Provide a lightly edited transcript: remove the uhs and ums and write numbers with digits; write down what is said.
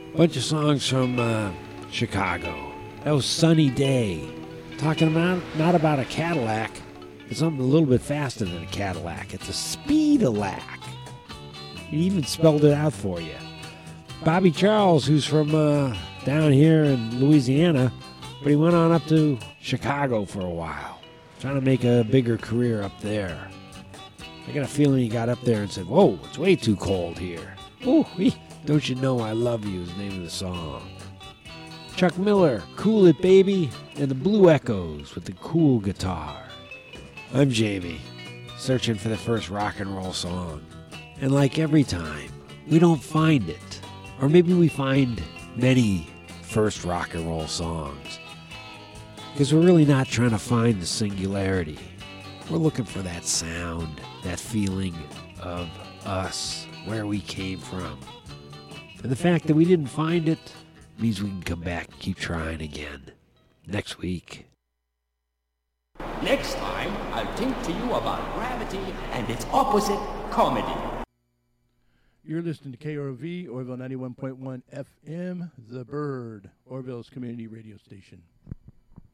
Bunch of songs from Chicago. That was Sunny Day. Talking about, not about a Cadillac. It's something a little bit faster than a Cadillac. It's a Speed-a-lac. He even spelled it out for you. Bobby Charles, who's from down here in Louisiana, but he went on up to Chicago for a while, trying to make a bigger career up there. I got a feeling he got up there and said, whoa, it's way too cold here. Ooh, Don't You Know I Love You is the name of the song. Chuck Miller, Cool It Baby, and the Blue Echoes with the cool guitar. I'm Jamie, searching for the first rock and roll song. And like every time, we don't find it. Or maybe we find many first rock and roll songs. Because we're really not trying to find the singularity. We're looking for that sound, that feeling of us, where we came from. And the fact that we didn't find it means we can come back and keep trying again. Next week. Next time, I'll think to you about gravity and its opposite, comedy. You're listening to KROV, Orville 91.1 FM, The Bird, Orville's community radio station.